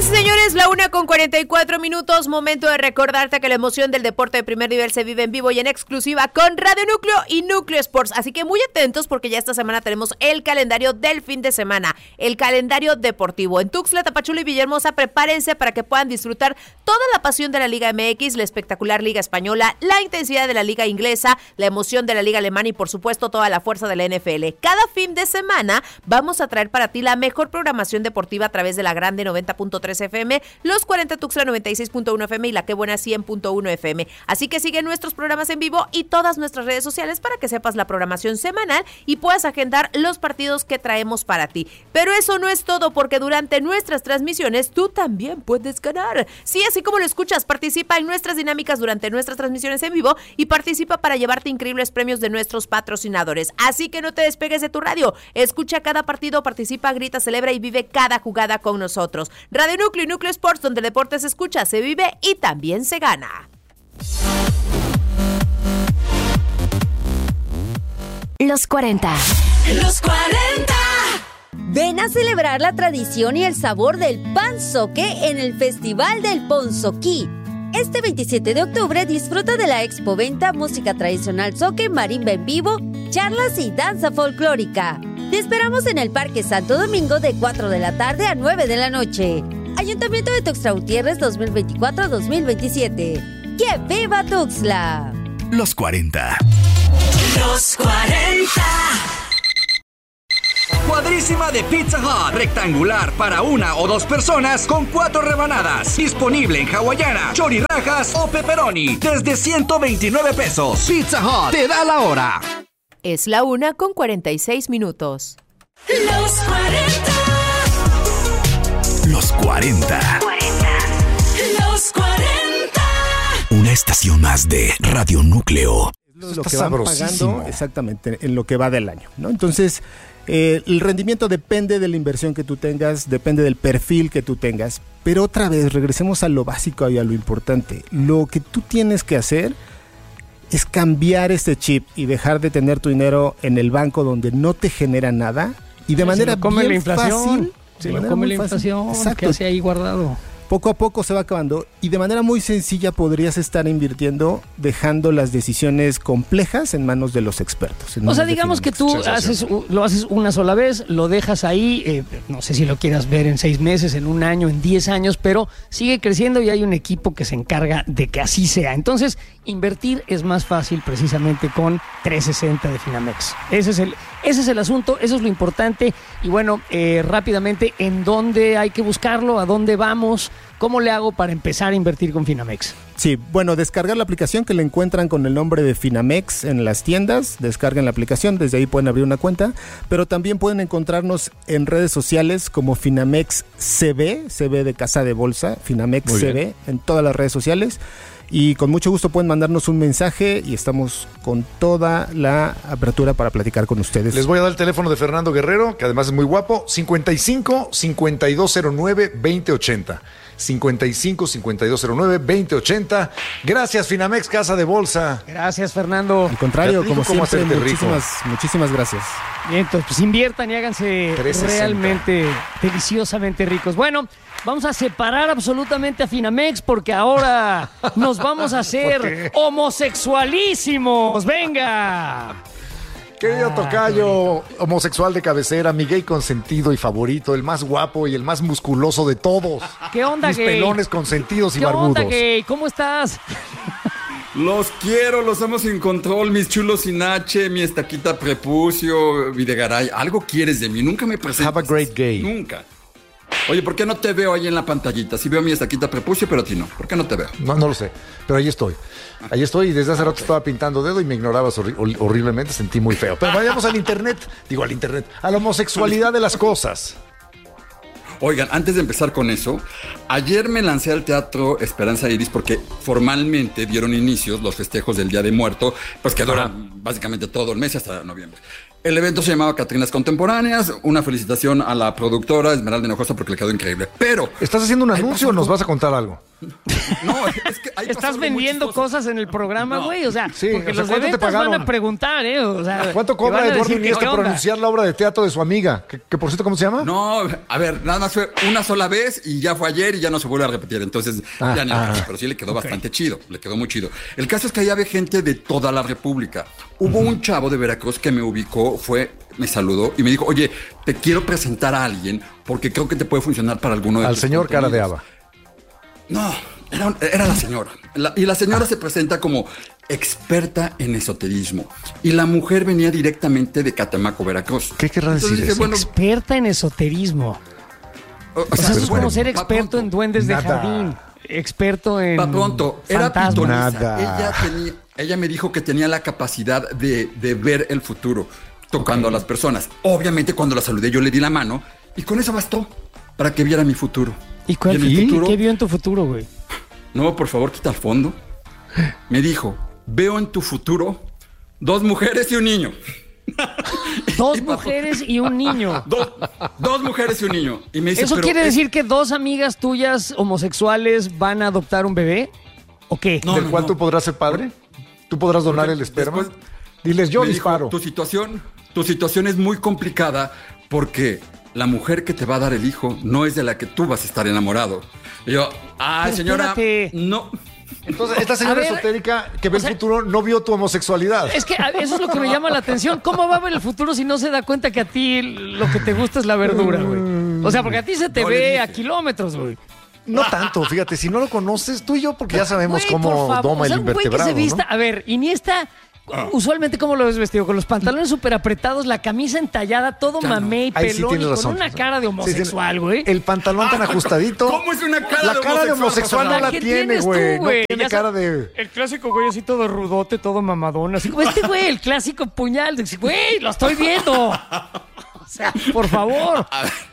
Señoras y señores, la 1:44, momento de recordarte que la emoción del deporte de primer nivel se vive en vivo y en exclusiva con Radio Núcleo y Núcleo Sports, así que muy atentos porque ya esta semana tenemos el calendario del fin de semana, el calendario deportivo. En Tuxtla, Tapachula y Villahermosa, prepárense para que puedan disfrutar toda la pasión de la Liga MX, la espectacular Liga Española, la intensidad de la Liga Inglesa, la emoción de la Liga Alemana y por supuesto toda la fuerza de la NFL. Cada fin de semana vamos a traer para ti la mejor programación deportiva a través de la Grande 90.3 FM, los 40 Tuxtla 96.1 FM y la Qué Buena 100.1 FM. Así que sigue nuestros programas en vivo y todas nuestras redes sociales para que sepas la programación semanal y puedas agendar los partidos que traemos para ti. Pero eso no es todo, porque durante nuestras transmisiones tú también puedes ganar. Sí, así como lo escuchas, participa en nuestras dinámicas durante nuestras transmisiones en vivo y participa para llevarte increíbles premios de nuestros patrocinadores. Así que no te despegues de tu radio. Escucha cada partido, participa, grita, celebra y vive cada jugada con nosotros. Radio Núcleo y Núcleo Sports, donde el deporte se escucha, se vive y también se gana. Los 40. Los 40. Ven a celebrar la tradición y el sabor del pan zoque en el Festival del Ponzoquí. Este 27 de octubre disfruta de la expoventa Música Tradicional Zoque, marimba en vivo, charlas y danza folclórica. Te esperamos en el Parque Santo Domingo de 4 de la tarde a 9 de la noche. Ayuntamiento de Tuxtla Gutiérrez 2024-2027. ¡Que viva Tuxtla! Los 40. Los 40. Cuadrísima de Pizza Hut, rectangular para una o dos personas con 4 rebanadas. Disponible en hawaiana, chorirrajas o pepperoni desde 129 pesos. Pizza Hut te da la hora. Es la 1:46. Los 40. Los 40. Los 40. Una estación más de Radio Núcleo. Lo que van pagando exactamente en lo que va del año, ¿no? Entonces, el rendimiento depende de la inversión que tú tengas, depende del perfil que tú tengas, pero otra vez regresemos a lo básico y a lo importante. Lo que tú tienes que hacer es cambiar este chip y dejar de tener tu dinero en el banco donde no te genera nada y de manera bien fácil. Se lo come la inflación, que hace ahí guardado. Poco a poco se va acabando y de manera muy sencilla podrías estar invirtiendo dejando las decisiones complejas en manos de los expertos. O sea, digamos que tú lo haces una sola vez, lo dejas ahí, no sé si lo quieras ver en 6 meses, en 1 año, en 10 años, pero sigue creciendo y hay un equipo que se encarga de que así sea. Entonces, invertir es más fácil precisamente con 360 de Finamex. Ese es el asunto, eso es lo importante. Y bueno, rápidamente, ¿en dónde hay que buscarlo? ¿A dónde vamos? ¿Cómo le hago para empezar a invertir con Finamex? Sí, bueno, descargar la aplicación que la encuentran con el nombre de Finamex en las tiendas. Descarguen la aplicación, desde ahí pueden abrir una cuenta. Pero también pueden encontrarnos en redes sociales como Finamex CB de Casa de Bolsa, Finamex CB, en todas las redes sociales. Y con mucho gusto pueden mandarnos un mensaje y estamos con toda la apertura para platicar con ustedes. Les voy a dar el teléfono de Fernando Guerrero, que además es muy guapo, 55-5209-2080. 55-5209-2080. Gracias, Finamex, Casa de Bolsa. Gracias, Fernando. Al contrario, como siempre, muchísimas gracias. Bien, entonces pues inviertan y háganse 360. Realmente deliciosamente ricos. Bueno, vamos a separar absolutamente a Finamex porque ahora nos vamos a hacer homosexualísimos. ¡Venga! Querido tocayo, homosexual de cabecera, mi gay consentido y favorito, el más guapo y el más musculoso de todos. ¿Qué onda, mis gay? Pelones consentidos y barbudos. ¿Qué onda, gay? ¿Cómo estás? Los quiero, los amo sin control, mis chulos sin H, mi estaquita prepucio, Videgaray. Algo quieres de mí, nunca me presentas. Have a great gay. Nunca. Oye, ¿por qué no te veo ahí en la pantallita? Sí veo mi estaquita prepucio, pero a ti no. ¿Por qué no te veo? No lo sé, pero ahí estoy. Ahí estoy y desde hace rato estaba pintando dedo y me ignorabas horriblemente, sentí muy feo. Pero vayamos al internet, a la homosexualidad de las cosas. Oigan, antes de empezar con eso, ayer me lancé al Teatro Esperanza Iris porque formalmente dieron inicios los festejos del Día de Muerto, pues que duran básicamente todo el mes hasta noviembre. El evento se llamaba Catrinas Contemporáneas. Una felicitación a la productora Esmeralda Hinojosa porque le quedó increíble. Pero... ¿estás haciendo un anuncio o nos vas a contar algo? No, es que ahí Estás vendiendo cosas en el programa, güey. O sea, Sí, porque o sea, los ¿cuánto de te ventas van pagaron? a preguntar, ¿eh? O sea, ¿Cuánto te cobra van a Eduardo decir que Iniesta qué por onda. anunciar la obra de teatro de su amiga? Que por cierto, ¿cómo se llama? No, a ver, nada más fue una sola vez y ya fue ayer y ya no se vuelve a repetir. Entonces, ya ni pero sí le quedó bastante chido, le quedó muy chido. El caso es que ahí había gente de toda la República. Hubo un chavo de Veracruz que me ubicó, me saludó y me dijo, oye, te quiero presentar a alguien porque creo que te puede funcionar para alguno de Al tus señor cara de contenidos". haba. No, era la señora. Y la señora se presenta como experta en esoterismo. Y la mujer venía directamente de Catemaco, Veracruz. ¿Qué querrá Entonces decir dije, eso? bueno, Experta en esoterismo. o O sea, eso es bueno, como ser va experto pronto. en duendes de Nada. jardín. Experto en Va pronto, era fantasmas. pitonisa. Nada. Ella me dijo que tenía la capacidad de ver el futuro tocando a las personas. Obviamente cuando la saludé yo le di la mano y con eso bastó para que viera mi futuro. ¿Y cuál en mi futuro, qué vio en tu futuro, güey? no, por favor, quita el fondo. Me dijo, veo en tu futuro 2 mujeres y un niño. Dos mujeres y un niño. Dos mujeres y un niño. Y me dice, ¿Eso "Pero quiere es- decir que 2 amigas tuyas homosexuales van a adoptar un bebé? ¿O qué? No, ¿Del no, cual no. tú podrás ser padre? ¿Tú podrás donar Porque el esperma? después Diles, yo me dijo, disparo. tu situación es muy complicada porque la mujer que te va a dar el hijo no es de la que tú vas a estar enamorado. Y yo, ay, Pero señora, espérate. no. Entonces, esta señora A ver, esotérica que ve o sea- el futuro no vio tu homosexualidad. Es que eso es lo que me llama la atención. ¿Cómo va a ver el futuro si no se da cuenta que a ti lo que te gusta es la verdura, güey? O sea, porque a ti se te No le ve dije. a kilómetros, güey. No tanto, fíjate, si no lo conoces, tú y yo, porque ya sabemos Güey, cómo por favor, doma o sea, el un güey que invertebrado, se vista, ¿no? a ver, Iniesta, usualmente ¿cómo lo ves vestido? Con los pantalones súper apretados, la camisa entallada, todo Ya no. mamé y Ahí sí pelón tienes y razón. con una cara de Sí, homosexual, tiene- güey. El pantalón tan ajustadito. ¿Cómo es una cara La de cara de homosexual no La la que tiene, tienes tú, güey. No güey. tiene Ya cara sabes, de... El clásico güey así todo rudote, todo mamadón. Así como este güey, el clásico puñal. Güey, lo estoy viendo. O sea, por favor.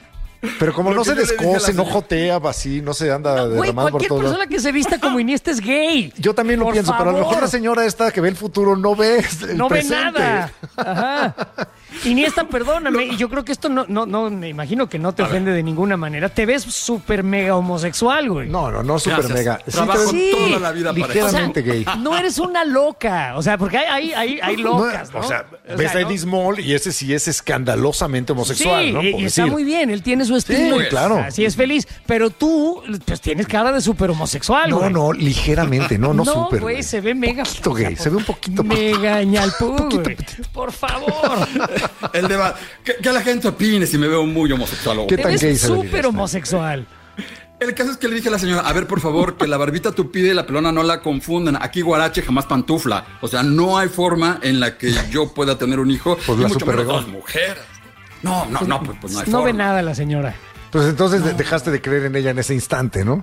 Pero como Lo no que se yo le dije a la descose, no señora- jotea así, no se anda Güey, derramando por cualquier todo. persona que se vista como Iniesta es gay. Yo también lo Por pienso, pero a lo mejor favor. la señora esta que ve el futuro no ve el No ve presente. nada. Ajá. Iniesta, perdóname, y yo creo que esto no, me imagino que no te ofende de ninguna manera. Te ves súper mega homosexual, güey. No, super Gracias. mega. Trabajo te ves toda la vida para eso. ligeramente gay. No eres una loca. O sea, porque hay locas, ¿no? O sea, ves a ¿no? Eddie Small y ese sí es escandalosamente homosexual, Sí, ¿no? y Por está decir. muy bien, él tiene su estilo. Sí, claro. Así es feliz. Pero tú, pues tienes cara de súper homosexual, güey. No, ligeramente, no súper. güey, se ve mega. Poquito gay, se ve un poquito. Mega ñalpú, güey. Por favor. El debate. Que la gente opine si me veo muy homosexual o ¿Qué Te tan ves gay se ve súper Iniesta? homosexual. El caso es que le dije a la señora, a ver, por favor, que la barbita tupida y la pelona no la confundan. Aquí guarache, jamás pantufla. O sea, no hay forma en la que yo pueda tener un hijo Pues y la mucho super menos regó. 2 mujeres. No, pues no hay No ve forma. nada la señora. Pues entonces dejaste de creer en ella en ese instante, ¿no?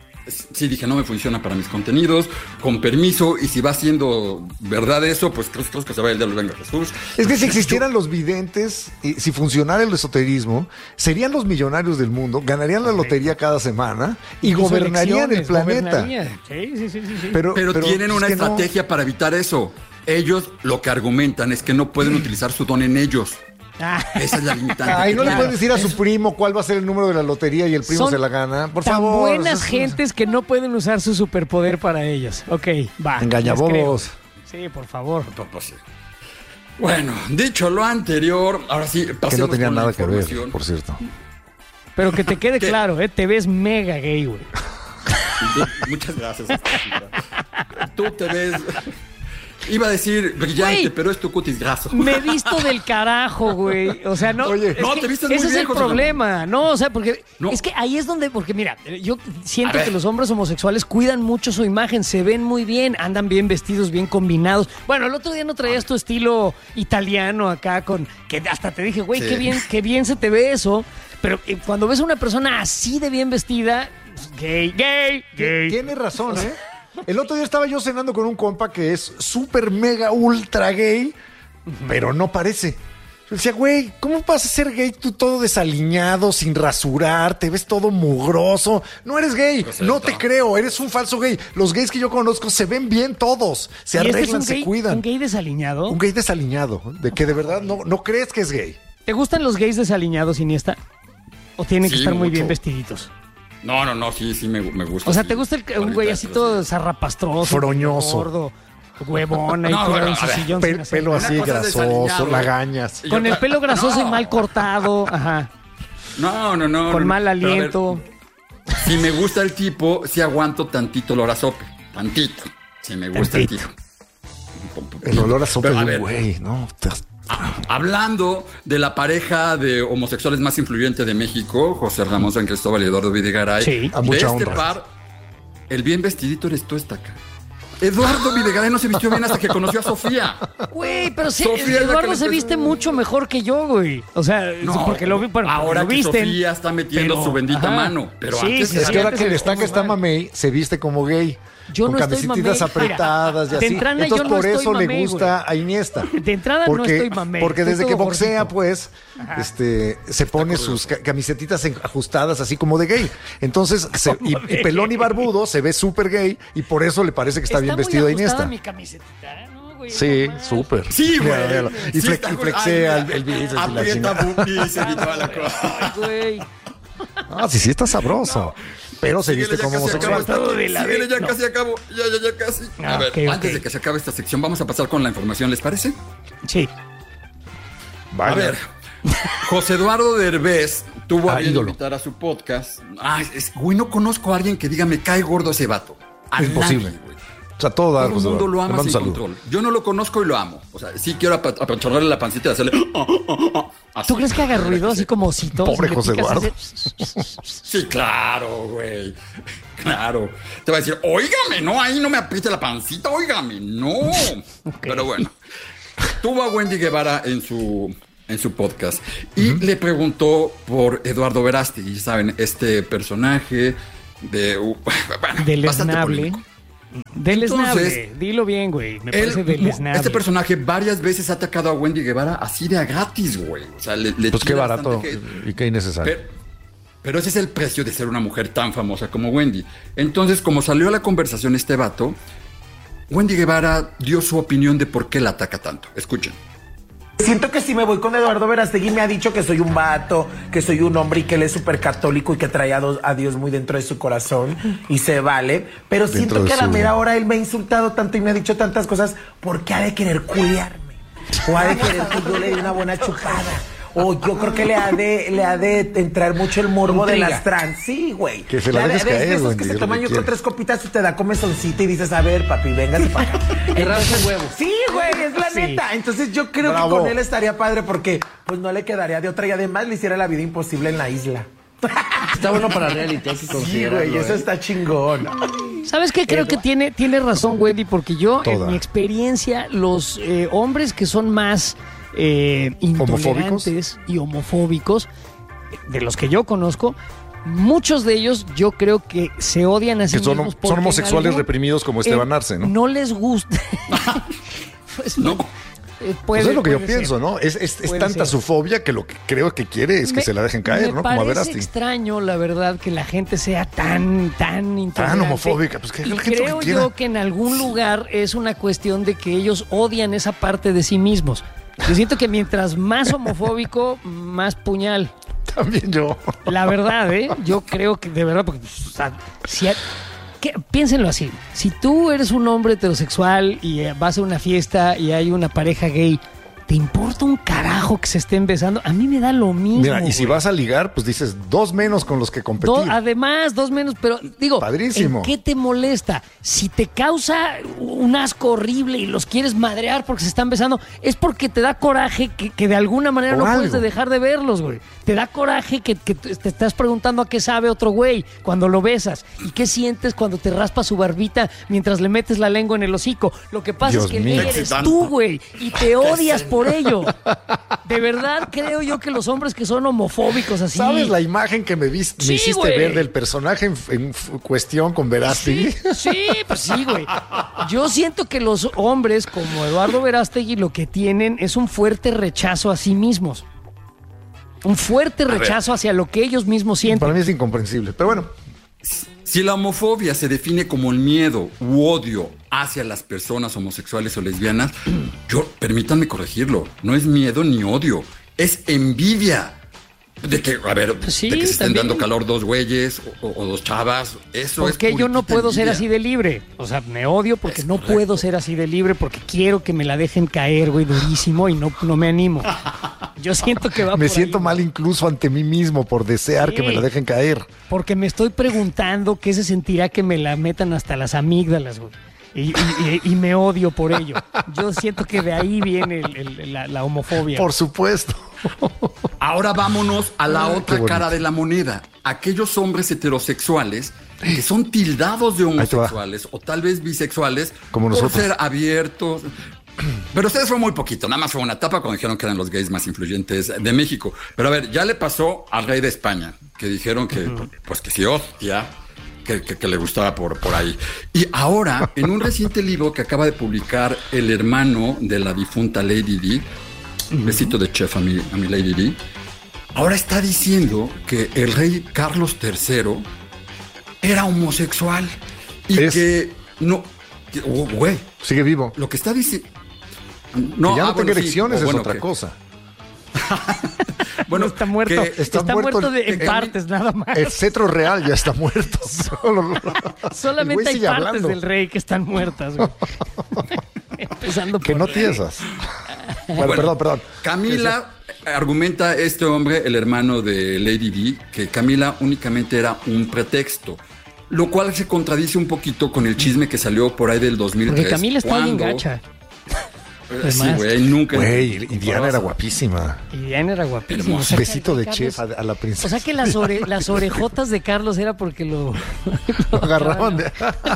Sí, dije, no me funciona para mis contenidos, con permiso, y si va siendo verdad eso, pues creo que se va el diablo, venga Jesús. Es que si existieran los videntes, y si funcionara el esoterismo, serían los millonarios del mundo, ganarían la lotería cada semana y Incluso gobernarían el elecciones, planeta. gobernarían. Sí. Pero tienen es una que no. estrategia para evitar eso. Ellos lo que argumentan es que no pueden utilizar su don en ellos. Ah, Esa es la limitante. Ay, no le Claro. puedes decir a su primo cuál va a ser el número de la lotería y el primo Son se la gana. Por tan favor. buenas gentes que no pueden usar su superpoder para ellos. Ok, va. Engañabobos. les creo. Sí, por favor. Pues sí. Bueno, dicho lo anterior, ahora sí, Que no pasemos tenía con la nada que ver, información. por cierto. Pero que te quede ¿Qué? claro, te ves mega gay, güey. Muchas gracias. Estúpida. Tú te ves... Iba a decir brillante, Güey. pero es tu cutis graso. Me he visto del carajo, güey. O sea, no. Oye. No, que te vistes muy ese es bien, el José problema. No, o sea, porque No. es que ahí es donde, porque mira, yo siento A ver. que los hombres homosexuales cuidan mucho su imagen, se ven muy bien, andan bien vestidos, bien combinados. Bueno, el otro día no traías tu estilo italiano acá con que hasta te dije, güey, Sí. qué bien se te ve eso. Pero cuando ves a una persona así de bien vestida, pues, gay. Tienes razón, ¿eh? El otro día estaba yo cenando con un compa que es súper mega ultra gay, pero no parece. Yo decía, güey, ¿cómo vas a ser gay tú todo desaliñado, sin rasurar, te ves todo mugroso? No eres gay, Pues no esto. te creo, eres un falso gay. Los gays que yo conozco se ven bien todos, se ¿Y este es arreglan, un se gay, cuidan. un gay desaliñado? Un gay desaliñado, de que de verdad no crees que es gay. ¿Te gustan los gays desaliñados, Iniesta? ¿O tienen que Sí, estar muy mucho. bien vestiditos? No, sí, me gusta. O sea, sí. ¿te gusta un güey así todo zarrapastroso? Froñoso. Gordo, huevón, ahí tirado en su sillón. sin hacer Pelo nada. así Una cosa es grasoso, desaliñado. lagañas. Con el pelo grasoso y mal cortado. Ajá. No. Con mal Pero, a ver, aliento. si me gusta el tipo, sí aguanto tantito olor a sope. Tantito. Si me gusta Tantito. el tipo. El olor a sopa Pero, a de ver, un güey, ¿no? Hablando de la pareja de homosexuales más influyente de México, José Ramón San Cristóbal y Eduardo Videgaray. Sí. A De mucha este honra. par, el bien vestidito eres tú, estaca. Eduardo Videgaray no se vistió bien hasta que conoció a Sofía. Güey, pero sí, Sofía es la que Eduardo le se empezó- viste mucho mejor que yo, güey. O sea, porque lo vi, bueno, ahora lo que visten, Sofía está metiendo pero- su bendita ajá. mano. Pero Sí, antes sí, Es sí, que ahora antes que se destaca vestía está muy mal. mamey, se viste como gay. Yo con no estoy camisetitas mamey. apretadas Mira, y de así. entrada, Entonces yo no por estoy eso le mamey, gusta a Iniesta. De entrada no estoy mamey, Porque estoy desde que todo boxea, gordito. pues, se pone sus camisetitas ajustadas así como de gay. Entonces, y pelón y barbudo se ve súper gay y por eso le parece que está bien muy vestido a ajustada Iniesta. mi camiseta, ¿no, güey? Sí, Normal. súper. Sí, güey. Míralo, míralo. Y, Sí fle- está, y güey. flexea Ay, el bíceps y la aprieta chingada. boobies y toda la cosa. Ay, güey. Ah, sí está sabroso. Pero se viste como homosexual. Síguele, ya casi acabo. Ya casi. Ah, A ver, ok. antes de que se acabe esta sección, vamos a pasar con la información, ¿les parece? Sí. Vaya. A ver, José Eduardo Derbez tuvo a bien ídolo. invitar a su podcast. Güey, no conozco a alguien que diga, me cae gordo ese vato. A Es imposible. nadie, güey. O sea, todo da Todo el mundo lo ama sin salud. control. Yo no lo conozco y lo amo. O sea, sí quiero apachorrarle la pancita y hacerle... así. ¿Tú crees que haga ruido así como osito? Pobre Si le José picas Eduardo. ese- Sí, claro, güey. Claro. Te va a decir, óigame, no, ahí no me apriete la pancita, óigame, no. Pero bueno, tuvo a Wendy Guevara en su podcast y le preguntó por Eduardo Verástegui, ¿saben? Este personaje de... bueno, bastante Deleznable. polémico. Deleznable. Entonces, Dilo bien, güey. Me parece deleznable. Este personaje varias veces ha atacado a Wendy Guevara así de a gratis, güey. O sea, le Pues qué tira barato bastante hate. y qué innecesario. Pero ese es el precio de ser una mujer tan famosa como Wendy. Entonces, como salió a la conversación este vato, Wendy Guevara dio su opinión de por qué la ataca tanto. Escuchen. Siento que si me voy con Eduardo Verástegui me ha dicho que soy un vato, que soy un hombre y que él es súper católico y que trae a Dios muy dentro de su corazón y se vale. Pero siento Dentro de que a la su- mera hora él me ha insultado tanto y me ha dicho tantas cosas porque ha de querer culiarme. O ha de querer que yo le dé una buena chupada. O yo creo que le ha de entrar mucho el morbo de las trans. Sí, güey. Que se la de dejes caer, esos Wendy, que se es lo toman que yo creo quiere. 3 copitas y te da comezoncita y dices, a ver, papi, véngase para acá. Sí, güey, es la Sí. neta. Entonces yo creo Bravo. que con él estaría padre porque pues no le quedaría de otra y además le hiciera la vida imposible en la isla. Está bueno para reality, hay que Sí, considerarlo, güey, eso ¿eh? está chingón. ¿Sabes qué? Creo que tiene razón, Wendy, porque yo, Toda. en mi experiencia, los hombres que son más intolerantes y homofóbicos, de los que yo conozco, muchos de ellos yo creo que se odian a sí Que son mismos porque en homosexuales algún- reprimidos como Esteban Arce, ¿no? No les gusta. Pues, No. puede- Pues es lo que yo puede pienso, ser. ¿no? Es Puede tanta ser. su fobia que lo que creo que quiere es que se la dejen caer, ¿no? Como a Me parece Verástegui. extraño, la verdad, que la gente sea tan intolerante. homofóbica, pues que Y la gente lo que creo quiera. yo que en algún lugar es una cuestión de que ellos odian esa parte de sí mismos. Yo siento que mientras más homofóbico, más puñal. También yo. La verdad, ¿eh? Yo creo que de verdad, porque, o sea, piénsenlo así. Si tú eres un hombre heterosexual y vas a una fiesta y hay una pareja gay, ¿te importa un carajo que se estén besando? A mí me da lo mismo. Mira, y si güey. vas a ligar, pues dices 2 menos con los que competir. Además, 2 menos, pero digo, Padrísimo. ¿en qué te molesta? Si te causa un asco horrible y los quieres madrear porque se están besando, es porque te da coraje que de alguna manera Por no puedes algo. dejar de verlos, güey. Te da coraje que te estás preguntando a qué sabe otro güey cuando lo besas. ¿Y qué sientes cuando te raspas su barbita mientras le metes la lengua en el hocico? Lo que pasa Dios es que mío. eres tú, güey, y te odias por ello. De verdad creo yo que los hombres que son homofóbicos así... ¿Sabes la imagen que me Sí, hiciste güey. ver del personaje en cuestión con Verástegui? Sí, pues sí, güey. Yo siento que los hombres como Eduardo Verástegui lo que tienen es un fuerte rechazo a sí mismos. Un fuerte rechazo hacia lo que ellos mismos sienten. Para mí es incomprensible. Pero bueno, Si la homofobia se define como el miedo u odio hacia las personas homosexuales o lesbianas, permítanme corregirlo, no es miedo ni odio, es envidia. De que, a ver, Pues sí, de que se estén también. dando calor dos güeyes o dos chavas, eso es. ¿Por qué yo no puritita puedo ser envidia. así de libre? O sea, me odio porque Es no correcto. puedo ser así de libre porque quiero que me la dejen caer, güey, durísimo y no me animo. Yo siento que va Me por siento ahí, mal incluso ante mí mismo por desear Sí. que me la dejen caer. porque me estoy preguntando qué se sentirá que me la metan hasta las amígdalas, güey. Y me odio por ello. Yo siento que de ahí viene la homofobia. Por supuesto. Ahora vámonos a la Ay, qué otra bonito. cara de la moneda. Aquellos hombres heterosexuales que son tildados de Ahí te va. homosexuales o tal vez bisexuales Como por nosotros. ser abiertos. Pero ustedes fue muy poquito, nada más fue una etapa cuando dijeron que eran los gays más influyentes de México. Pero a ver, ya le pasó al rey de España, que dijeron que, pues que sí, hostia, que le gustaba por ahí. Y ahora, en un reciente libro que acaba de publicar el hermano de la difunta Lady Di, besito de chef a mi Lady Di, ahora está diciendo que el rey Carlos III era homosexual y que no, güey, sigue vivo. Lo que está diciendo. No, que ya no tenga erecciones es otra cosa. Bueno, no está muerto. que Está muerto en partes, nada más. El cetro real ya está muerto. Solamente hay sigue partes hablando. del rey que están muertas, güey. Empezando por Que no rey. tiesas. Bueno, perdón. Camila argumenta este hombre, el hermano de Lady Di, que Camila únicamente era un pretexto. Lo cual se contradice un poquito con el chisme que salió por ahí del 2003. Porque Camila está bien cuando- gacha. Sí, güey, nunca. Güey, y Diana era guapísima. Y Diana era guapísima. Hermoso. O sea, Besito de Carlos- chef a la princesa. O sea que las orejotas de Carlos era porque lo agarraban de...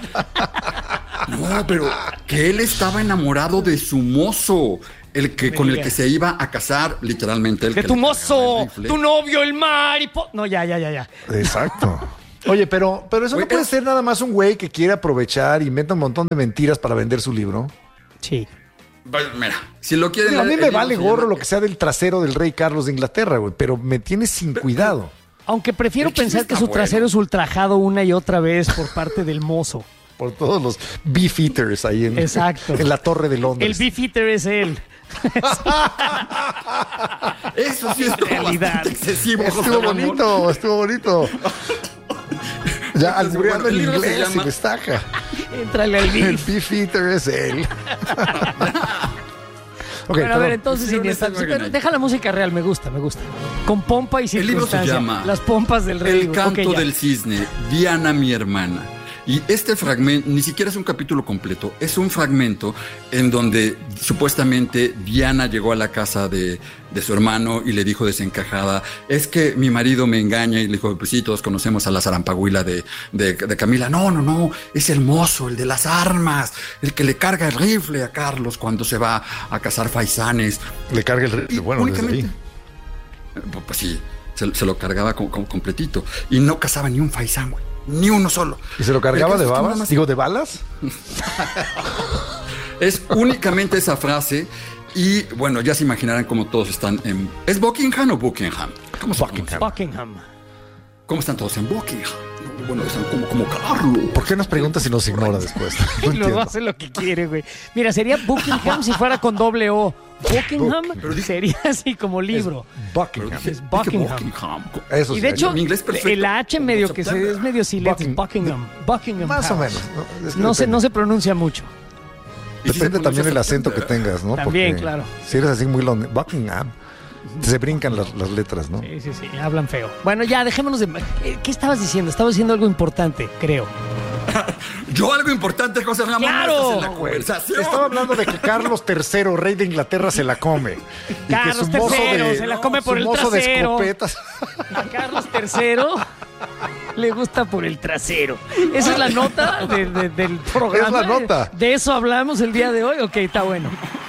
No, pero que él estaba enamorado de su mozo, el que Me con el digas. que se iba a casar, literalmente. El de que tu le mozo, cargaba el rifle. tu novio, el maripo. No, ya. Exacto. Oye, pero eso Güey, no puede ser nada más un güey que quiere aprovechar y mete un montón de mentiras para vender su libro. Sí. Bueno, mira, si lo quieren. Mira, a mí el me libro vale se gorro llama- lo que sea del trasero del rey Carlos de Inglaterra, güey, pero me tienes sin cuidado. Aunque prefiero El chisme pensar que está su trasero es ultrajado una y otra vez por parte del mozo. Por todos los beef eaters ahí en, Exacto. en la Torre de El Londres. beef eater es él. Eso sí estuvo realidad. bastante excesivo. Estuvo José Ramón. bonito, estuvo bonito. Ya albureando Bueno, el el libro se inglés llama- y destaca. Entrale al El beef. beef eater es él. Ok, Bueno, a ver, perdón. entonces, Hicieron Iniesta, ese pero orden. deja la música real, me gusta. Con pompa y El libro se circunstancia. llama Las pompas del rey. El güey. canto Ok, ya. del cisne, Diana mi hermana. Y este fragmento ni siquiera es un capítulo completo, es un fragmento en donde supuestamente Diana llegó a la casa de su hermano y le dijo desencajada, es que mi marido me engaña, y le dijo, pues sí, todos conocemos a la zarampahuila de Camila. No, es el mozo, el de las armas, el que le carga el rifle a Carlos cuando se va a cazar faisanes. Le carga el... Y Bueno, desde únicamente- ahí. Pues sí, se lo cargaba completito. Y no cazaba ni un faisán, güey. Ni uno solo. ¿Y se lo cargaba El de caso es que nada babas? más- Digo, ¿de balas? Es únicamente esa frase. Y bueno, ya se imaginarán cómo todos están en... ¿Es Buckingham o Buckingham? ¿Cómo se pronuncia? Buckingham. ¿Cómo están todos en Buckingham? Bueno, están como Carlos. ¿Por qué nos preguntas si nos ignora después? No Y luego entiendo. hace lo que quiere, güey. Mira, sería Buckingham si fuera con doble O. Buckingham sería así como libro. Buckingham. Es Buckingham. Eso Y sí, de hecho, mi inglés perfecto. el H medio que September. es medio silente. Buckingham. Buckingham. Más o House. menos. ¿no? Es que No se depende. pronuncia mucho. Y sí se Depende también pronuncia el acento que September. tengas, ¿no? También, Porque claro. Si eres así muy Buckingham, se brincan las letras, ¿no? Sí, hablan feo. Bueno, ya, dejémonos de... ¿Qué estabas diciendo? Estabas diciendo algo importante, creo. Yo algo importante, José Ramón. ¡Claro! no estás en la conversación. Estaba hablando de que Carlos III, rey de Inglaterra, se la come. Y Carlos que su mozo III de, se la come por su el mozo de trasero. escopetas. A Carlos III le gusta por el trasero. Esa es la nota del programa. Es la nota. ¿De eso hablamos el día de hoy? Ok, está bueno.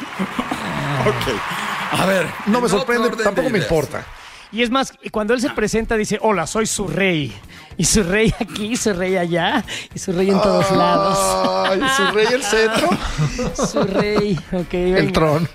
Ok. A ver. No me en otro sorprende, orden tampoco de me ideas. importa. Y es más, cuando él se presenta dice, hola, soy su rey. Y su rey aquí, su rey allá, y su rey en todos lados. Ay, su rey el cetro. Su rey, ok. El venga. trono.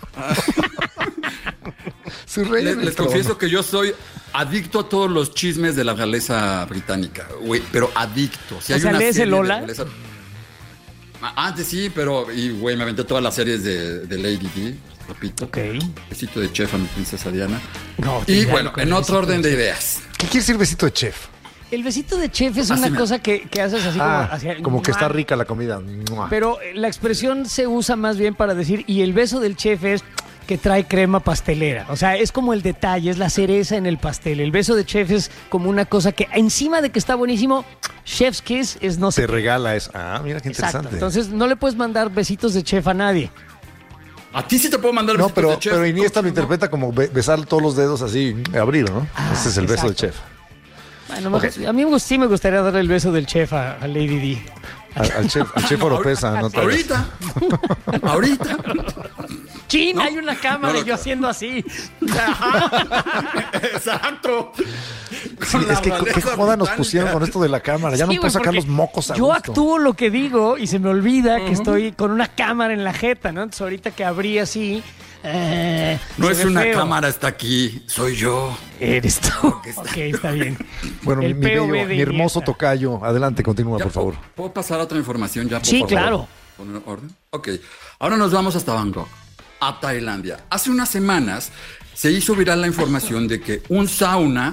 Su rey en el Les trono. confieso que yo soy adicto a todos los chismes de la realeza británica, güey, pero adicto. Si O hay sea, una ¿lees serie el de Lola? realeza- Antes sí, pero, y güey, me aventé todas las series de Lady Di. repito. Ok. Besito de chef a mi princesa Diana. No, Y ya, bueno, con en el otro besito orden de chef. ideas. ¿Qué quiere decir besito de chef? El besito de chef es Así una me- cosa que haces así como hacia... como que está rica la comida. ¡Mua! Pero la expresión se usa más bien para decir, y el beso del chef es que trae crema pastelera. O sea, es como el detalle, es la cereza en el pastel. El beso de chef es como una cosa que encima de que está buenísimo, chef's kiss es no sé. Te regala eso. Ah, mira qué Exacto. interesante. Entonces no le puedes mandar besitos de chef a nadie. A ti sí te puedo mandar No, besitos de chef. pero Iniesta lo interpreta como besar todos los dedos así, abrir, ¿no? Ese es el beso del exacto. chef. Bueno, a mí sí me gustaría darle el beso del chef a Lady D. Al chef Oropesa, no te hagas. Ahorita. ¡Chin! No, hay una cámara no, y yo haciendo así. Exacto. Sí, es que qué joda nos pusieron con esto de la cámara. Ya Sí, no puedo güey, sacar porque los mocos a yo gusto. actúo lo que digo y se me olvida que estoy con una cámara en la jeta, ¿no? Entonces ahorita que abrí así... No se es ve una feo. cámara, está aquí. Soy yo. Eres tú. Ok, está bien. Bueno, El mi bello, POV de mi hermoso Iniesta. tocayo. Adelante, continúa, Ya, por favor. ¿Puedo pasar a otra información ya, por Sí, favor? claro. ¿Poner orden? Ok. Ahora nos vamos hasta Bangkok, a Tailandia. Hace unas semanas se hizo viral la información de que un sauna,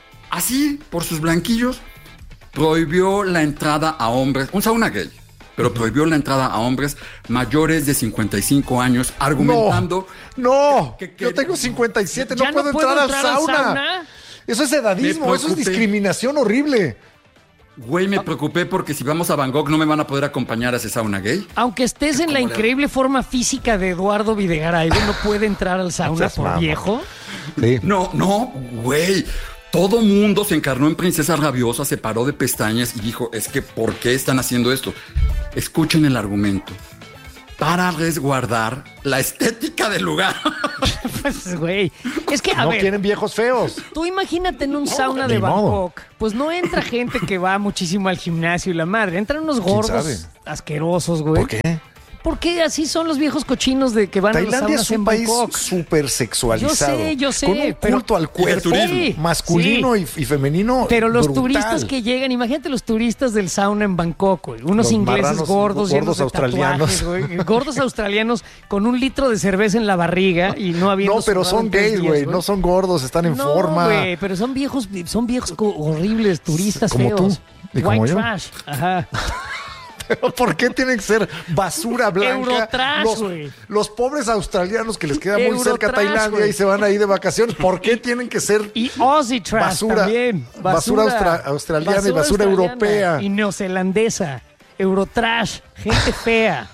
así por sus blanquillos, prohibió la entrada a hombres, un sauna gay, pero prohibió la entrada a hombres mayores de 55 años, argumentando... No, que- yo tengo 57, ¿Ya no puedo entrar al entrar sauna. Eso es edadismo, Me eso es preocupé. discriminación horrible. Güey, me preocupé porque si vamos a Bangkok no me van a poder acompañar a ese sauna gay. Aunque estés en la increíble forma física de Eduardo Videgaray, güey, no puede entrar al sauna Seas por mamón. viejo. Sí. No, güey. Todo mundo se encarnó en Princesa Rabiosa, se paró de pestañas y dijo, es que ¿por qué están haciendo esto? Escuchen el argumento. Para resguardar la estética del lugar. Pues, güey, es que, a No ver, quieren viejos feos. tú imagínate en un sauna ni de modo. Bangkok, pues no entra gente que va muchísimo al gimnasio y la madre, entran unos ¿Quién gordos sabe? asquerosos, güey. ¿Por qué? Porque así son los viejos cochinos de que van a los Tailandia saunas es un en país Bangkok. súper sexualizado. Yo sé, Con un pero- culto al cuerpo Sí, masculino sí. y femenino. Pero los brutal. turistas que llegan, imagínate los turistas del sauna en Bangkok, güey. Unos Los ingleses marranos, gordos, llenos gordos de australianos. tatuajes, güey. Gordos australianos con un litro de cerveza en la barriga y no habiendo No, pero sudado son en 3 gays, días, güey. No son gordos, están en No, forma. güey, pero son viejos horribles, turistas Como tú feos. y como White yo. trash. Ajá. Pero ¿por qué tienen que ser basura blanca? Eurotrash, güey. Los pobres australianos que les queda muy Eurotrash, cerca a Tailandia güey. y se van ahí de vacaciones. ¿Por qué tienen que ser Y Aussie trash basura? también. Basura australiana y basura europea. Y neozelandesa. Eurotrash. Gente fea.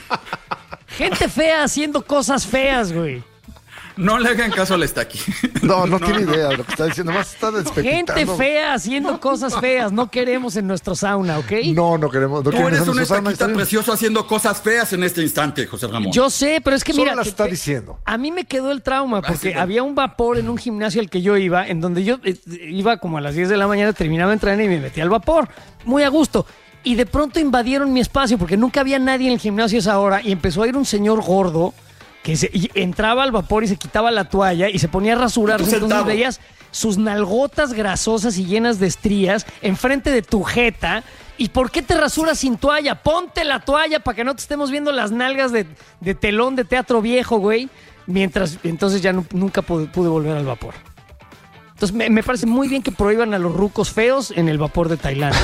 Gente fea haciendo cosas feas, güey. No le hagan caso al Estaqui. No tiene idea de lo que está diciendo. Más está despepitando. Gente fea haciendo cosas feas. No queremos en nuestro sauna, ¿ok? No queremos. No Tú queremos eres en un nuestro sauna, estaquita está bien. precioso haciendo cosas feas en este instante, José Ramón. Yo sé, pero es que Solo mira, las está diciendo. a mí me quedó el trauma porque sí, había un vapor en un gimnasio al que yo iba, en donde yo iba como a las 10 de la mañana, terminaba de entrenar y me metía al vapor, muy a gusto. Y de pronto invadieron mi espacio porque nunca había nadie en el gimnasio a esa hora y empezó a ir un señor gordo que y entraba al vapor y se quitaba la toalla y se ponía a rasurarse. Entonces Sentado. veías sus nalgotas grasosas y llenas de estrías enfrente de tu jeta. ¿Y por qué te rasuras sin toalla? Ponte la toalla para que no te estemos viendo las nalgas de telón de teatro viejo, güey. Entonces ya nunca pude volver al vapor. Entonces me parece muy bien que prohíban a los rucos feos en el vapor de Tailandia.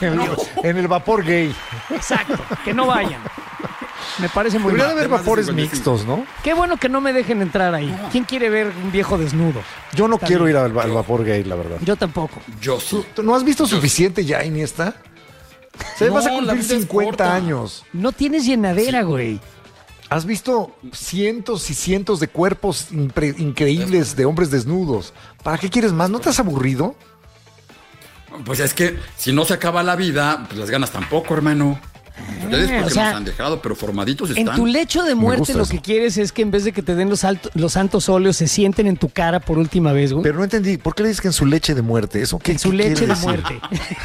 En el vapor gay. Exacto, que no vayan. Me parece muy Debería de bien. haber Además de vapores 55. mixtos, ¿no? Qué bueno que no me dejen entrar ahí. ¿Quién quiere ver un viejo desnudo? Yo no Está quiero bien. ir al vapor gay, la verdad. Yo tampoco. Yo sí. ¿Tú no has visto suficiente ya, Iniesta? Se No, vas a la cumplir vida es 50 corta. años. No tienes llenadera, güey. Has visto cientos y cientos de cuerpos increíbles de hombres desnudos. ¿Para qué quieres más? ¿No te has aburrido? Pues es que si no se acaba la vida, pues las ganas tampoco, hermano. Ustedes porque o sea, nos han dejado, pero formaditos En están. tu lecho de muerte gusta lo eso. que quieres es que en vez de que te den los santos óleos se sienten en tu cara por última vez, güey. Pero no entendí. ¿Por qué le dices que en su leche de muerte? ¿Eso qué, En su qué leche quiere de decir? muerte.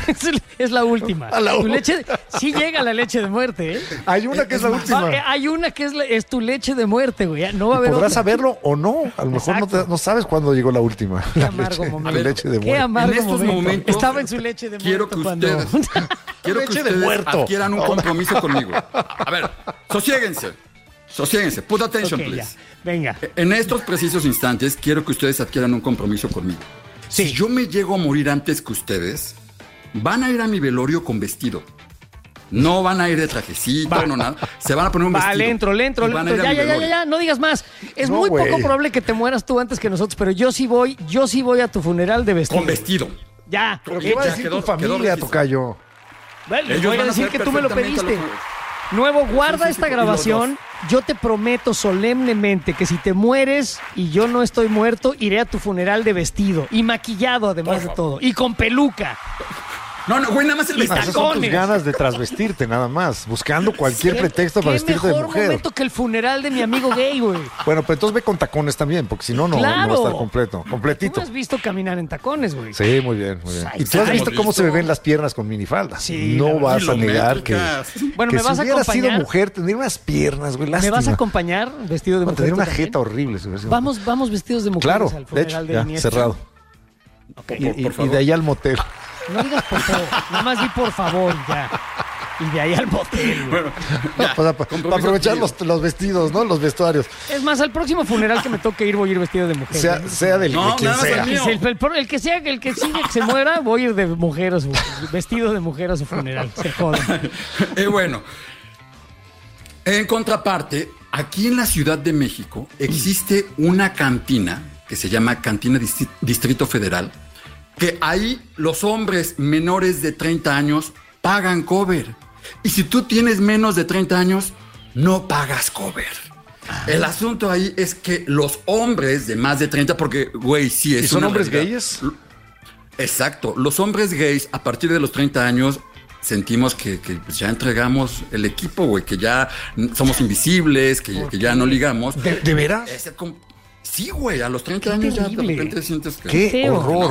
Es la última. A la Tu última. leche, sí llega la leche de muerte, ¿eh? Hay una que es la última. Hay una que es tu leche de muerte, güey. No va a haber Podrás otra. saberlo o no. A lo mejor Exacto. no sabes cuándo llegó la última. Qué La amargo leche, momento. la leche de Qué muerte. amargo En estos momentos, Estaba en su leche de quiero muerto que cuando... ustedes, quiero que Leche de ustedes muerto. adquieran un compromiso conmigo. A ver, sosiéguense. Put attention, Ok, please. ya. Venga. En estos precisos instantes quiero que ustedes adquieran un compromiso conmigo. Sí. Si yo me llego a morir antes que ustedes, van a ir a mi velorio con vestido. No van a ir de trajecito, no nada. Se van a poner un vestido. Le entro. Ya, no digas más. Es muy poco probable que te mueras tú antes que nosotros, pero yo sí voy a tu funeral de vestido. Con vestido. Ya. Pero ¿qué va a decir tu familia, tocayo? Bueno, les voy a decir que tú me lo pediste. Nuevo, guarda esta grabación. Yo te prometo solemnemente que si te mueres y yo no estoy muerto, iré a tu funeral de vestido y maquillado además de todo y con peluca. No, güey, nada más el vestido. Esas son tus ganas de trasvestirte, nada más. Buscando cualquier pretexto para vestirte de mujer. Qué mejor momento que el funeral de mi amigo gay, güey. Bueno, pero entonces ve con tacones también, porque si no, no va a estar completito. Tú me has visto caminar en tacones, güey. Sí, muy bien. ¿Y tú has visto cómo se me ven las piernas con minifalda? Sí. No vas a negar que... Bueno, que me vas a acompañar. Si hubiera sido mujer, tendría unas piernas, güey, lástima. ¿Me vas a acompañar vestido de mujer? Tendría una jeta horrible. Vamos vestidos de mujeres al funeral de Iniesta. Cerrado. Okay. Y de ahí al motel. No digas por favor, nada más di por favor ya. Y de ahí al motel. Bueno, para aprovechar los vestidos, ¿no? Los vestuarios. Es más, al próximo funeral que me toque ir, voy a ir vestido de mujer. Sea del quien sea. El que sea, el que sigue que se muera, voy a ir de mujer a su vestido de mujer a su funeral. Se jodan. Bueno, en contraparte, aquí en la Ciudad de México existe una cantina que se llama Cantina Distrito Federal, que ahí los hombres menores de 30 años pagan cover. Y si tú tienes menos de 30 años, no pagas cover. El asunto ahí es que los hombres de más de 30, porque, güey, sí es. ¿Y son hombres gays? Exacto. Los hombres gays, a partir de los 30 años, sentimos que pues ya entregamos el equipo, güey, que ya somos invisibles, que ya no ligamos. ¿De veras? Sí, güey, a los 30 años ya de repente sientes que... ¡Qué horror!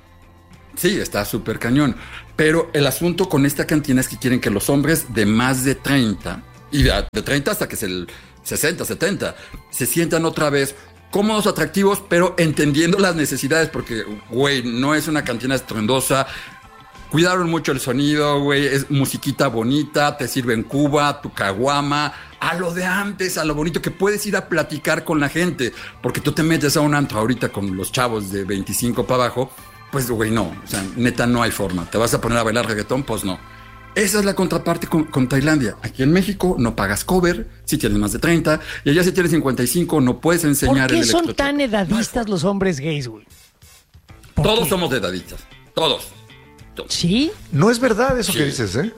Sí, está súper cañón. Pero el asunto con esta cantina es que quieren que los hombres de más de 30, y de 30 hasta que es el 60, 70, se sientan otra vez cómodos, atractivos, pero entendiendo las necesidades, porque, güey, no es una cantina estruendosa. Cuidaron mucho el sonido, güey, es musiquita bonita, te sirven cuba, tu caguama, a lo de antes, a lo bonito que puedes ir a platicar con la gente, porque tú te metes a un antro ahorita con los chavos de 25 para abajo, pues, güey, no, o sea, neta no hay forma. ¿Te vas a poner a bailar reggaetón? Pues no. Esa es la contraparte con Tailandia. Aquí en México no pagas cover si tienes más de 30, y allá si tienes 55 no puedes enseñar el electrochoque. ¿Por qué son tan edadistas los hombres gays, güey? Todos somos de edadistas, todos. ¿Sí? No es verdad eso que dices, ¿eh?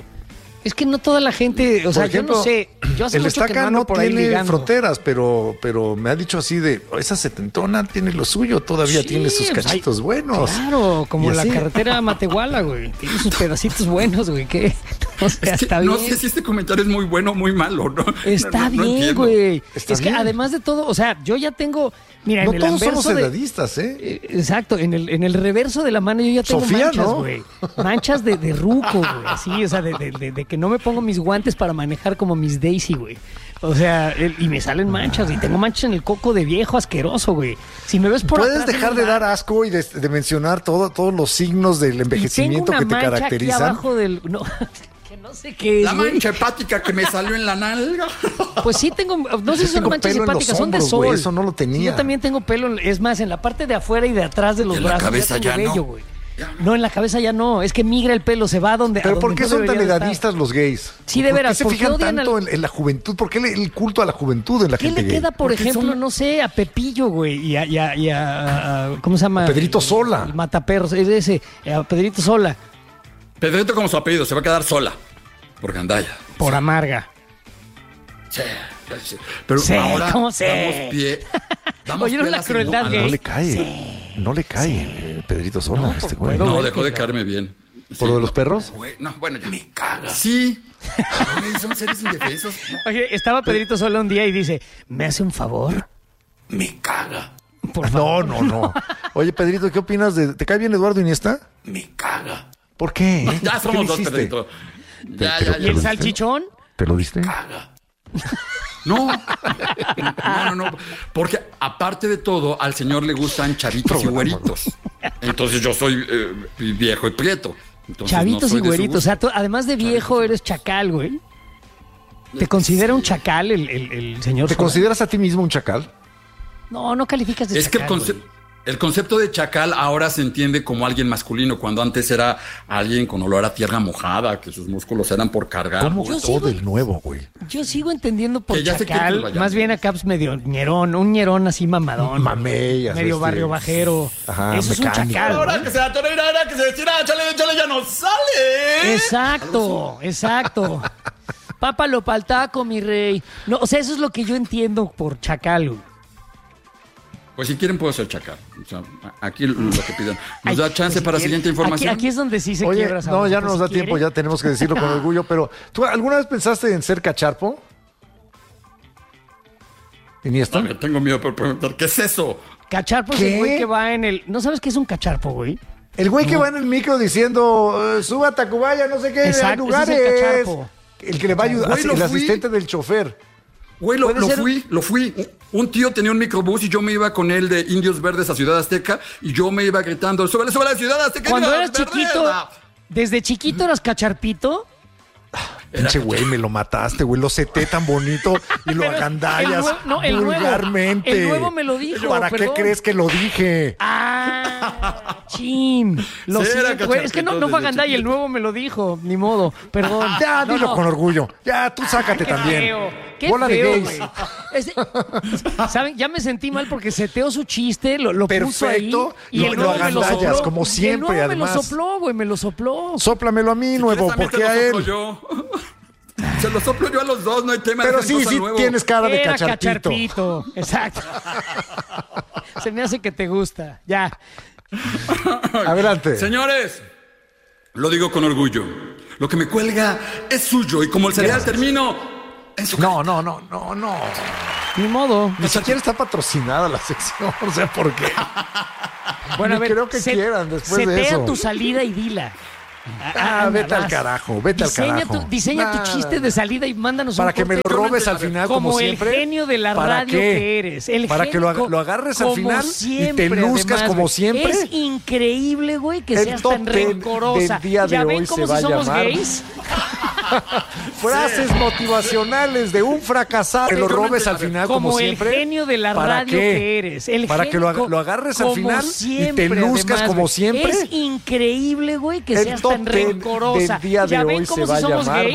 Es que no toda la gente, o sea, ejemplo, yo no sé. Yo hace el mucho estaca que no no por ahí tiene ligando. fronteras, pero me ha dicho así de, esa setentona tiene lo suyo, todavía tiene sus cachitos buenos. Claro, como la carretera Matehuala, güey. Tiene sus pedacitos buenos, güey. ¿Qué? O sea, es que está bien. No sé si este comentario es muy bueno o muy malo, ¿no? Está bien, güey. Es que además de todo, o sea, yo ya tengo... Mira, no en el todos anverso somos edadistas, exacto, en el reverso de la mano yo ya tengo Sofía, manchas, ¿no? güey. Manchas de ruco, güey. Así, o sea, de que no me pongo mis guantes para manejar como mis Daisy, güey. O sea, y me salen manchas, y tengo manchas en el coco de viejo asqueroso, güey. Si me ves por ¿Puedes atrás, dejar de dar asco y de mencionar todos los signos del envejecimiento que te caracterizan? Aquí abajo del... No, que no sé qué es, la mancha hepática que me salió en la nalga. Pues sí tengo, no sé si son manchas hepáticas, son de sol. Güey, eso no lo tenía. Sí, yo también tengo pelo, es más, en la parte de afuera y de atrás de los brazos. En la cabeza ya vello, no. Güey. No, en la cabeza ya no, es que migra el pelo, se va a donde... ¿Pero por donde qué no son tan debería edadistas los gays? Sí, de veras. ¿Por qué se fijan tanto en la juventud? ¿Por qué el culto a la juventud en la gente gay? ¿Qué le queda, por ejemplo, no sé, a Pepillo, güey, y a ¿cómo se llama? Pedrito Sola. El mataperros, es ese, a Pedrito Sola. Pedrito como su apellido, se va a quedar sola. Por gandalla. Por amarga. Sí. Pero sí, ahora ¿cómo sé? damos pie. ¿Oyeron la crueldad gay? No le cae. Sí. No le cae Pedrito Sola no, este güey. No, dejó de caerme bien. ¿Por lo de los perros? No, bueno, ya me caga. Sí. Son seres indefensos. Oye, estaba Pedrito Sola un día y dice, ¿me hace un favor? Me caga. No. Oye, Pedrito, ¿qué opinas de... ¿Te cae bien Eduardo Iniesta? Me caga. ¿Por qué? Ya somos dos, Pedrito. ¿Y el salchichón? ¿Te lo diste? Caga. No. Porque aparte de todo, al señor le gustan chavitos y güeritos. Entonces yo soy viejo y prieto. Entonces, chavitos y güeritos. O sea, además de viejo, eres chacal, güey. ¿Te considera un chacal el señor? ¿Te consideras a ti mismo un chacal? No calificas de Es que chacal. el concepto de chacal ahora se entiende como alguien masculino, cuando antes era alguien con olor a tierra mojada, que sus músculos eran por cargar. ¿Cómo güey. todo el nuevo, güey? Yo sigo entendiendo por Que ya se quiere que chacal, lo vayamos. más bien acá pues medio ñerón, un ñerón así mamadón. Mamey, medio barrio bajero. Ajá, Eso es un mecánico. chacal. ¿no? Ahora que se atoreira, ahora que se estira, chale, ya no sale. Exacto. Pápalo pa'l taco, mi rey. No, o sea, eso es lo que yo entiendo por chacal, güey. Pues si quieren puedo ser chacal. O sea, aquí lo que pidan. ¿Nos da chance pues, para si siguiente quieren- información? Aquí es donde sí se Oye, quiebra. no, ya no nos da tiempo, ya tenemos que decirlo con orgullo, pero ¿tú alguna vez pensaste en ser cacharpo? ¿Iniesta? No, tengo miedo por preguntar, ¿qué es eso? Cacharpo es ¿Qué? el güey que va en el... ¿No sabes qué es un cacharpo, güey? El güey que va en el micro diciendo, suba a Tacubaya, no sé qué, hay Exacto, lugares. ese es el cacharpo. El que le va a ayudar, Güey, lo el fui. asistente del chofer. Güey, lo fui. Un tío tenía un microbús y yo me iba con él de Indios Verdes a Ciudad Azteca y yo me iba gritando, súbale, súbale a Ciudad Azteca. Cuando Indios eras Verdes". chiquito, desde chiquito eras cacharpito. Pinche güey, me lo mataste, güey. Lo seté tan bonito y lo Pero agandallas el nuevo- vulgarmente. el nuevo me lo dijo, ¿Para perdón. qué crees que lo dije? Chin. Lo Sí, era siento, güey. Es que no cacharpito fue desde agandalla, el chiquito. nuevo me lo dijo. Ni modo, perdón. Ya, No, dilo no. con orgullo. Ya, tú sácate Qué también. feo, qué Bola de feo, gays. güey. ¿Saben? Ya me sentí mal porque seteó su chiste, lo puso ahí. Perfecto, Y lo- el lo nuevo me lo agandallas, sopló. como Y el siempre, nuevo además. me lo sopló, güey, me lo sopló. Sóplamelo a mí, nuevo, ¿Quieres porque también a te lo él. soplo yo? Se lo soplo yo a los dos, no hay tema. Pero dejen sí, cosa sí, nuevo. tienes cara de Era cacharpito. cacharpito. Exacto. Se me hace que te gusta. Ya. Adelante. Señores, lo digo con orgullo. Lo que me cuelga es suyo y como el cereal termino en su No. Ni modo. Ni siquiera está patrocinada la sección, o sea, ¿por qué? Bueno, a Ni ver, creo que quieran después de setea eso. tu salida y dila. Vete al vas. carajo, vete al carajo. Diseña tu chiste de salida y mándanos Para un que me lo corte. robes al final, como Como el siempre. genio de la ¿Para radio qué? que eres. El Para que lo genio lo agarres al como final siempre, y te luzcas además, como güey. siempre. Es increíble, güey, que El seas top tan 10 rencorosa. del día de ¿Ya hoy ven cómo se va si a somos llamar. gays? Frases motivacionales de un fracasado. Que lo robes al final, como, Como el siempre. genio de la ¿Para radio qué? que eres. El Para que genio lo agarres al como final siempre, y te luzcas además, como güey. siempre. Es increíble, güey, que El seas top tan 10 rencorosa. del día de ¿Ya ven hoy cómo se va si a somos llamar. gays?